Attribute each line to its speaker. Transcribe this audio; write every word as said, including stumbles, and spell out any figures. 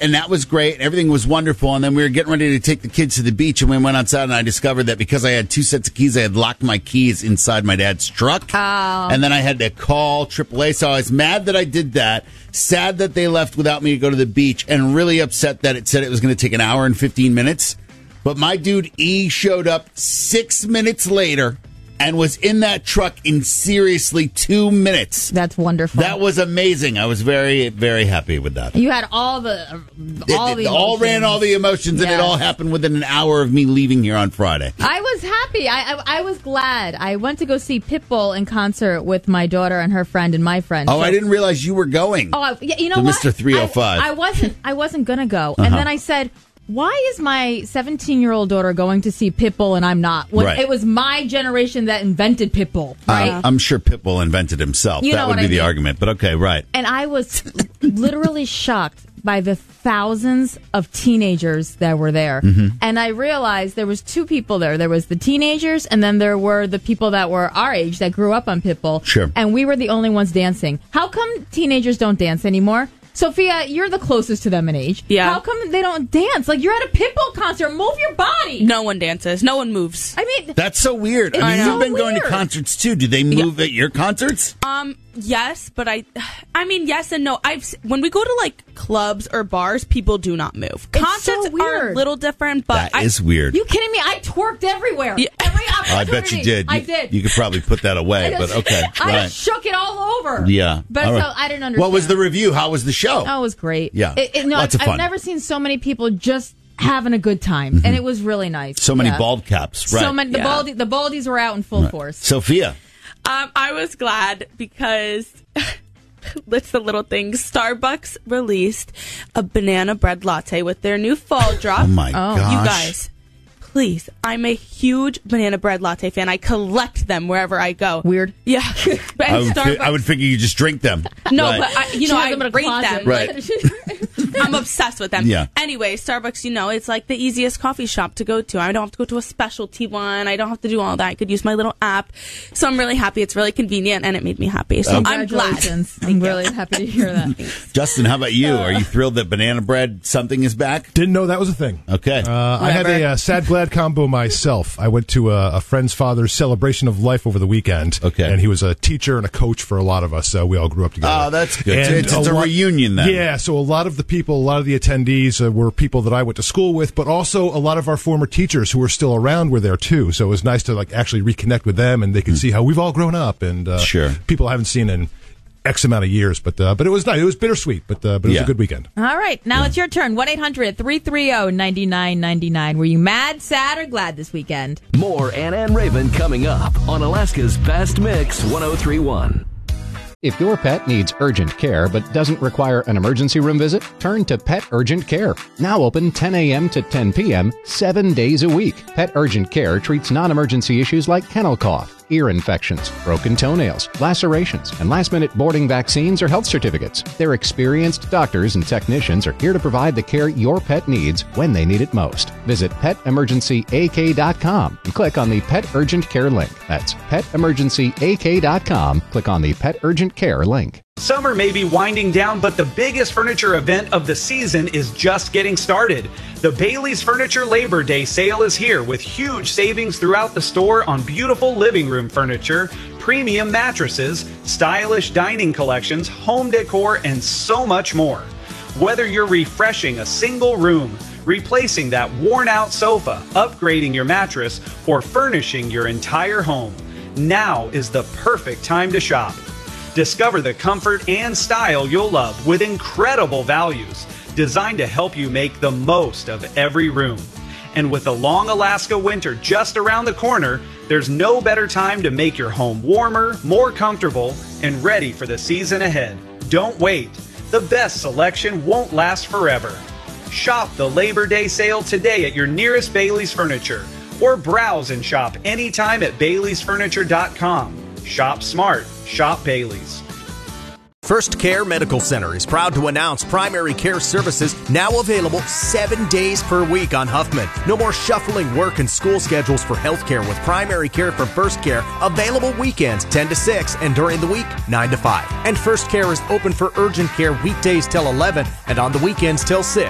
Speaker 1: and that was great. Everything was wonderful. And then we were getting ready to take the kids to the beach, and we went outside, and I discovered that because I had two sets of keys, I had locked my keys inside my dad's truck.
Speaker 2: Oh.
Speaker 1: And then I had to call triple A. So I was mad that I did that, sad that they left without me to go to the beach, and really upset that it said it was going to take an hour and fifteen minutes. But my dude E showed up six minutes later and was in that truck in seriously two minutes.
Speaker 2: That's wonderful.
Speaker 1: That was amazing. I was very, very happy with that.
Speaker 2: You had all the all
Speaker 1: it,
Speaker 2: the
Speaker 1: it all ran all the emotions,
Speaker 2: yes.
Speaker 1: and it all happened within an hour of me leaving here on Friday.
Speaker 2: I was happy. I, I I was glad. I went to go see Pitbull in concert with my daughter and her friend and my friend.
Speaker 1: Oh,
Speaker 2: so,
Speaker 1: I didn't realize you were going.
Speaker 2: Oh, I, you know
Speaker 1: to
Speaker 2: what?
Speaker 1: Mister three oh five.
Speaker 2: I, I wasn't. I wasn't gonna go,
Speaker 1: uh-huh.
Speaker 2: and then I said, why is my seventeen-year-old daughter going to see Pitbull and I'm not? When
Speaker 1: right.
Speaker 2: It was my generation that invented Pitbull, right?
Speaker 1: Uh, I'm sure Pitbull invented himself.
Speaker 2: You
Speaker 1: that
Speaker 2: know
Speaker 1: would
Speaker 2: what
Speaker 1: be
Speaker 2: I
Speaker 1: the
Speaker 2: mean.
Speaker 1: argument, but okay, right.
Speaker 2: And I was literally shocked by the thousands of teenagers that were there.
Speaker 1: Mm-hmm.
Speaker 2: And I realized there was two people there. There was the teenagers, and then there were the people that were our age that grew up on Pitbull.
Speaker 1: Sure.
Speaker 2: And we were the only ones dancing. How come teenagers don't dance anymore? Sophia, you're the closest to them in age.
Speaker 3: Yeah.
Speaker 2: How come they don't dance? Like, you're at a Pitbull concert. Move your body.
Speaker 3: No one dances. No one moves.
Speaker 2: I mean,
Speaker 1: That's so weird. I
Speaker 2: It's
Speaker 1: mean,
Speaker 2: so
Speaker 1: you've been going to
Speaker 2: weird.
Speaker 1: concerts too. Do they move at your concerts?
Speaker 3: Um, yes, but I, I mean, yes and no. I've s- when we go to like clubs or bars, people do not move.
Speaker 2: It's
Speaker 3: Concerts
Speaker 2: so weird.
Speaker 3: are a little different, but
Speaker 1: That
Speaker 3: I,
Speaker 1: is weird.
Speaker 2: you kidding me? I twerked everywhere.
Speaker 3: Yeah.
Speaker 2: Every
Speaker 1: Oh, I
Speaker 2: opportunity.
Speaker 1: bet you did.
Speaker 2: I
Speaker 1: You-
Speaker 2: did.
Speaker 1: You could probably put that away,
Speaker 2: I
Speaker 1: but
Speaker 2: just-
Speaker 1: okay.
Speaker 2: I
Speaker 1: right.
Speaker 2: just shook it all over.
Speaker 1: Yeah.
Speaker 2: But
Speaker 1: All right.
Speaker 2: so I didn't understand.
Speaker 1: What was the review? How was the show?
Speaker 2: Oh, it was great.
Speaker 1: Yeah.
Speaker 2: It, it, no,
Speaker 1: Lots
Speaker 2: I've,
Speaker 1: of fun.
Speaker 2: I've never seen so many people just having a good time, and it was really nice.
Speaker 1: So many
Speaker 2: Yeah.
Speaker 1: bald caps. Right.
Speaker 2: So many. The
Speaker 3: Yeah.
Speaker 2: baldy, the baldies were out in full
Speaker 1: Right.
Speaker 2: force.
Speaker 1: Sophia.
Speaker 3: um, I was glad because. It's the little things. Starbucks released a banana bread latte with their new fall drop.
Speaker 1: Oh, my
Speaker 2: Oh.
Speaker 1: gosh.
Speaker 3: You guys, please. I'm a huge banana bread latte fan. I collect them wherever I go.
Speaker 2: Weird.
Speaker 3: Yeah. But
Speaker 1: I would, fi-
Speaker 3: Starbucks,
Speaker 1: I would figure you just drink them.
Speaker 3: no,
Speaker 1: Right.
Speaker 3: but I, you
Speaker 2: She
Speaker 3: know,
Speaker 2: has
Speaker 3: I
Speaker 2: them in a
Speaker 3: rate
Speaker 2: closet.
Speaker 3: them.
Speaker 1: Right.
Speaker 3: I'm obsessed with them.
Speaker 1: Yeah.
Speaker 3: Anyway, Starbucks, you know, it's like the easiest coffee shop to go to. I don't have to go to a specialty one. I don't have to do all that. I could use my little app. So I'm really happy. It's really convenient, and it made me happy. So I'm glad.
Speaker 2: Congratulations. I'm really happy to hear that.
Speaker 1: Justin, how about you? Are you thrilled that banana bread something is back?
Speaker 4: Didn't know that was a thing.
Speaker 1: Okay.
Speaker 4: Uh, I had a uh, sad glad combo myself. I went to a, a friend's father's celebration of life over the weekend.
Speaker 1: Okay.
Speaker 4: And he was a teacher and a coach for a lot of us. So we all grew up together.
Speaker 1: Oh, that's good.
Speaker 4: And
Speaker 1: It's, it's a,
Speaker 4: lot-
Speaker 1: reunion then.
Speaker 4: Yeah, so a lot of the people, a lot of the attendees uh, were people that I went to school with, but also a lot of our former teachers who are still around were there too. So it was nice to like actually reconnect with them, and they could see how we've all grown up, and uh,
Speaker 1: Sure.
Speaker 4: people I haven't seen in X amount of years. But uh, but it was nice. It was bittersweet, but uh, but it
Speaker 1: Yeah.
Speaker 4: was a good weekend.
Speaker 2: All right. Now it's your turn. one eight hundred three three zero nine nine nine nine. Were you mad, sad, or glad this weekend?
Speaker 5: More Anna and Raven coming up on Alaska's Best Mix one oh three one.
Speaker 6: If your pet needs urgent care but doesn't require an emergency room visit, turn to Pet Urgent Care. Now open ten a.m. to ten p.m., seven days a week. Pet Urgent Care treats non-emergency issues like kennel cough, ear infections, broken toenails, lacerations, and last-minute boarding vaccines or health certificates. Their experienced doctors and technicians are here to provide the care your pet needs when they need it most. Visit pet emergency a k dot com and click on the Pet Urgent Care link. That's pet emergency a k dot com. Click on the Pet Urgent Care link.
Speaker 7: Summer may be winding down, but the biggest furniture event of the season is just getting started. The Bailey's Furniture Labor Day sale is here with huge savings throughout the store on beautiful living room furniture, premium mattresses, stylish dining collections, home decor, and so much more. Whether you're refreshing a single room, replacing that worn-out sofa, upgrading your mattress, or furnishing your entire home, now is the perfect time to shop. Discover the comfort and style you'll love with incredible values designed to help you make the most of every room. And with the long Alaska winter just around the corner, there's no better time to make your home warmer, more comfortable, and ready for the season ahead. Don't wait. The best selection won't last forever. Shop the Labor Day sale today at your nearest Bailey's Furniture, or browse and shop anytime at baileys furniture dot com. Shop smart. Shop Bailey's.
Speaker 8: First Care Medical Center is proud to announce primary care services now available seven days per week on Huffman. No more shuffling work and school schedules for healthcare with primary care from First Care available weekends ten to six and during the week nine to five. And First Care is open for urgent care weekdays till eleven and on the weekends till six.